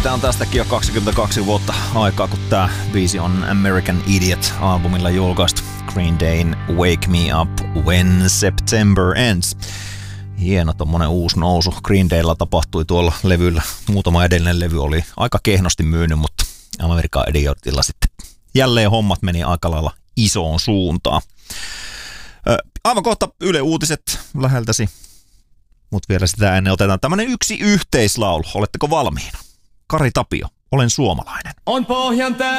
Siitä on tästäkin jo 22 vuotta aikaa, kun tää biisi on American Idiot-albumilla julkaistu. Green Dayn Wake Me Up When September Ends. Hieno tommonen uusi nousu. Green Daylla tapahtui tuolla levyllä. Muutama edellinen levy oli aika kehnosti myynyt, mutta American Idiotilla sitten jälleen hommat meni aika lailla isoon suuntaan. Aivan kohta Yle Uutiset läheltäsi, mutta vielä sitä ennen otetaan tämmönen yksi yhteislaulu. Oletteko valmiina? Kari Tapio, Olen suomalainen. On pohjan